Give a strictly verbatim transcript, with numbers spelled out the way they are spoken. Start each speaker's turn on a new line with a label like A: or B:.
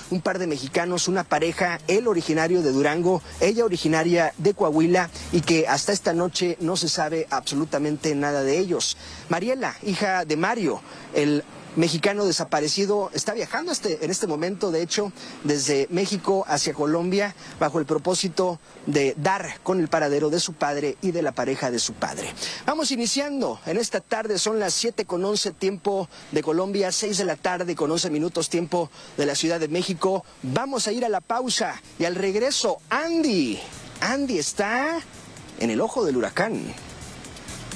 A: un par de mexicanos, una pareja, él originario de Durango, ella originaria de Coahuila, y que hasta esta noche no se sabe absolutamente nada de ellos. Mariela, hija de Mario, el mexicano desaparecido, está viajando este, en este momento, de hecho, desde México hacia Colombia, bajo el propósito de dar con el paradero de su padre y de la pareja de su padre. Vamos iniciando en esta tarde, son las siete con once tiempo de Colombia, seis de la tarde con once minutos tiempo de la Ciudad de México. Vamos a ir a la pausa y al regreso, Andy, Andy está en el ojo del huracán.